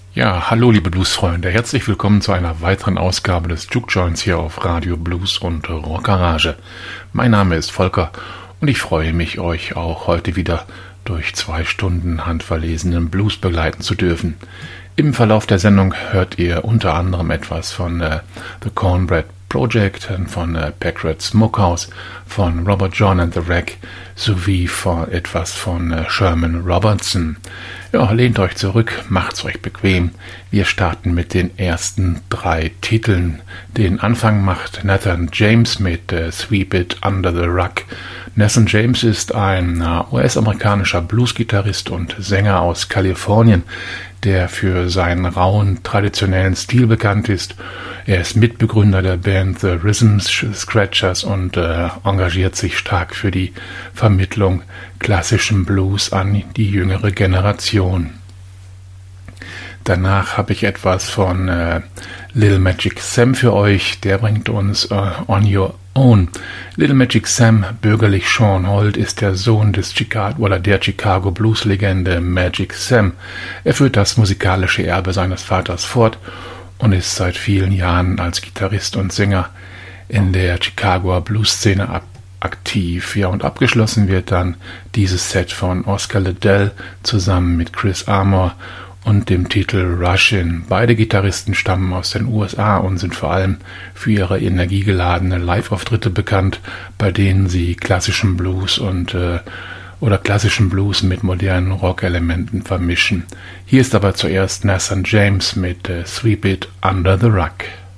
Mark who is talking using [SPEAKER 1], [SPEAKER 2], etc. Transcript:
[SPEAKER 1] Ja, hallo liebe Bluesfreunde, herzlich willkommen zu einer weiteren Ausgabe des Juke Joints hier auf Radio Blues und Rockgarage. Mein Name ist Volker und ich freue mich, euch auch heute wieder durch 2 Stunden handverlesenen Blues begleiten zu dürfen. Im Verlauf der Sendung hört ihr unter anderem etwas von The Cornbread Project, von Packard Smokehouse, von Robert John and the Wreck sowie etwas von Sherman Robertson. Ja, lehnt euch zurück, macht's euch bequem. Wir starten mit den ersten 3 Titeln. Den Anfang macht Nathan James mit Sweep It Under the Rug. Nathan James ist ein US-amerikanischer Bluesgitarrist und Sänger aus Kalifornien, der für seinen rauen, traditionellen Stil bekannt ist. Er ist Mitbegründer der Band The Rhythm Scratchers und engagiert sich stark für die Vermittlung klassischen Blues an die jüngere Generation. Danach habe ich etwas von Little Magic Sam für euch. Der bringt uns On Your Own. Little Magic Sam, bürgerlich Sean Holt, ist der Sohn der Chicago Blues-Legende Magic Sam. Er führt das musikalische Erbe seines Vaters fort und ist seit vielen Jahren als Gitarrist und Sänger in der Chicagoer Blues-Szene aktiv. Ja, und abgeschlossen wird dann dieses Set von Oscar Liddell zusammen mit Chris Armour und dem Titel Rushin. Beide Gitarristen stammen aus den USA und sind vor allem für ihre energiegeladene Live-Auftritte bekannt, bei denen sie klassischen Blues oder klassischen Blues mit modernen Rock-Elementen vermischen. Hier ist aber zuerst Nathan James mit Sweep It Under the Rug.